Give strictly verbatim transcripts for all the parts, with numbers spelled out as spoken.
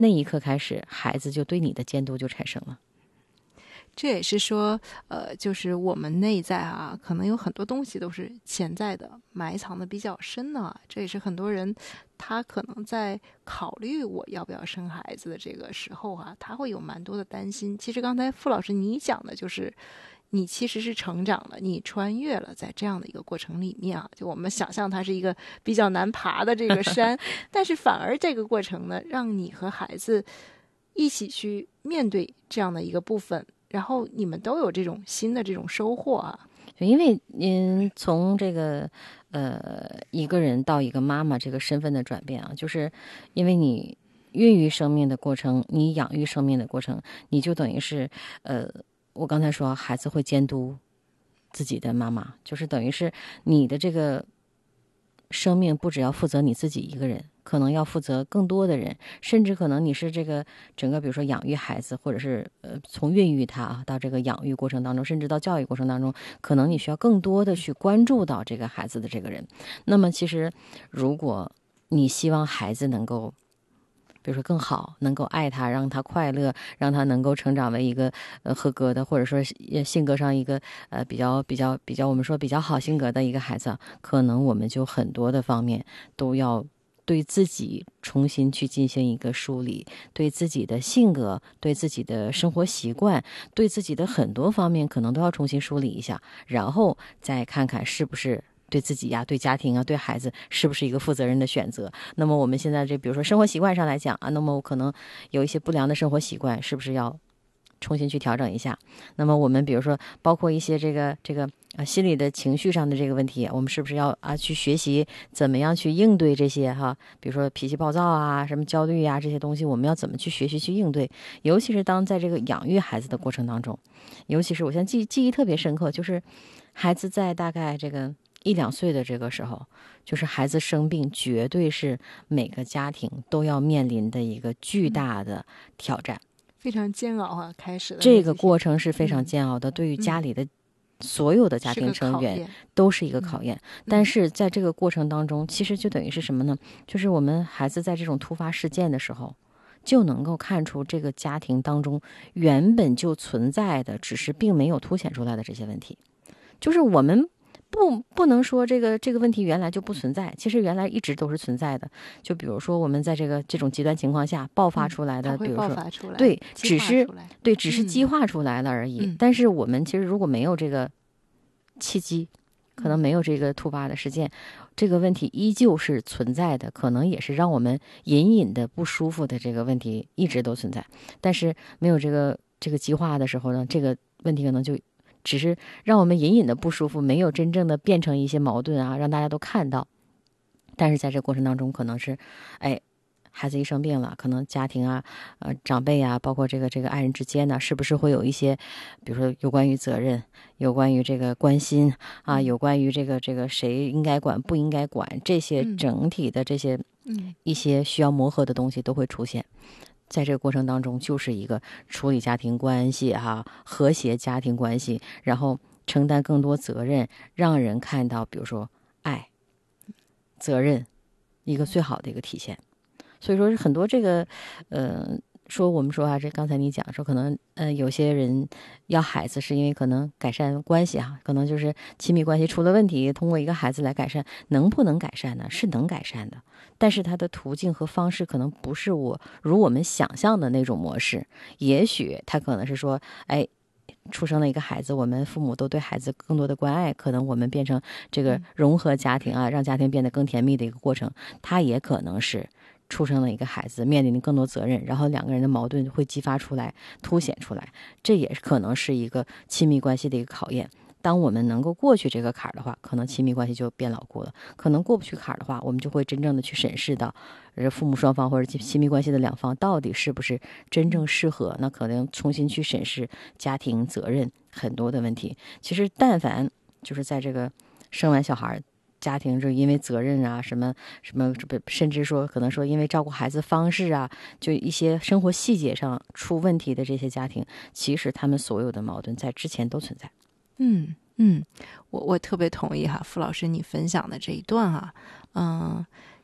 那一刻开始，孩子就对你的监督就产生了。 这也是说，呃，就是我们内在啊，可能有很多东西都是潜在的，埋藏的比较深的。这也是很多人他可能在考虑我要不要生孩子的这个时候啊，他会有蛮多的担心。其实刚才傅老师你讲的就是，你其实是成长了，你穿越了，在这样的一个过程里面啊，就我们想象它是一个比较难爬的这个山，但是反而这个过程呢，让你和孩子一起去面对这样的一个部分。然后你们都有这种新的这种收获啊， 因为您从这个呃一个人到一个妈妈这个身份的转变啊，就是因为你孕育生命的过程，你养育生命的过程，你就等于是呃，我刚才说孩子会监督自己的妈妈，就是等于是你的这个生命不只要负责你自己一个人，可能要负责更多的人，甚至可能你是这个整个比如说养育孩子，或者是呃从孕育他啊到这个养育过程当中，甚至到教育过程当中，可能你需要更多的去关注到这个孩子的这个人。那么其实如果你希望孩子能够比如说更好，能够爱他，让他快乐，让他能够成长为一个呃合格的，或者说性格上一个呃比较比较比较我们说比较好性格的一个孩子，可能我们就很多的方面都要对自己重新去进行一个梳理，对自己的性格，对自己的生活习惯，对自己的很多方面可能都要重新梳理一下，然后再看看是不是对自己呀、对家庭啊、对孩子是不是一个负责任的选择。那么我们现在这比如说生活习惯上来讲啊，那么我可能有一些不良的生活习惯，是不是要重新去调整一下？那么我们比如说包括一些这个这个啊心理的情绪上的这个问题，我们是不是要啊去学习怎么样去应对这些哈？比如说脾气暴躁啊、什么焦虑啊这些东西，我们要怎么去学习去应对？尤其是当在这个养育孩子的过程当中，尤其是我现在记记忆特别深刻，就是孩子在大概这个一两岁的这个时候，就是孩子生病，绝对是每个家庭都要面临的一个巨大的挑战。 非常煎熬啊！开始的这个过程是非常煎熬的， 嗯、 对于家里的所有的家庭成员都是一个考验。 嗯、 但是在这个过程当中，其实就等于是什么呢？就是我们孩子在这种突发事件的时候，就能够看出这个家庭当中原本就存在的，只是并没有凸显出来的这些问题。就是我们不不能说这个这个问题原来就不存在，其实原来一直都是存在的。就比如说我们在这个这种极端情况下爆发出来的， 嗯、 比如说对， 只是对只是激化出来了而已、 嗯。 但是我们其实如果没有这个契机，可能没有这个突发的事件，这个问题依旧是存在的，可能也是让我们隐隐的不舒服的这个问题一直都存在。但是没有这个这个激化的时候呢，这个问题可能就只是让我们隐隐的不舒服，没有真正的变成一些矛盾啊，让大家都看到。但是在这个过程当中，可能是，哎，孩子一生病了，可能家庭啊、呃长辈啊，包括这个这个爱人之间呢，是不是会有一些，比如说有关于责任，有关于这个关心啊，有关于这个这个谁应该管不应该管，这些整体的这些一些需要磨合的东西都会出现。在这个过程当中，就是一个处理家庭关系哈、和谐家庭关系，然后承担更多责任，让人看到比如说爱、责任一个最好的一个体现。所以说很多这个呃说我们说啊，这刚才你讲说可能呃有些人要孩子是因为可能改善关系啊，可能就是亲密关系出了问题，通过一个孩子来改善，能不能改善呢？是能改善的，但是它的途径和方式可能不是我如我们想象的那种模式。也许他可能是说，哎，出生了一个孩子，我们父母都对孩子更多的关爱，可能我们变成这个融合家庭啊，让家庭变得更甜蜜的一个过程。它也可能是出生了一个孩子，面临更多责任，然后两个人的矛盾会激发出来、凸显出来，这也可能是一个亲密关系的一个考验。当我们能够过去这个坎儿的话，可能亲密关系就变牢固了。可能过不去坎儿的话，我们就会真正的去审视到父母双方或者亲密关系的两方到底是不是真正适合，那可能重新去审视家庭责任很多的问题。其实但凡就是在这个生完小孩，家庭就因为责任啊，什么什么，甚至说可能说因为照顾孩子方式啊，就一些生活细节上出问题的这些家庭，其实他们所有的矛盾在之前都存在。 嗯嗯，我我特别同意哈，傅老师你分享的这一段哈，嗯，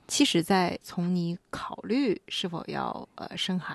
其实在从你考虑是否要呃生孩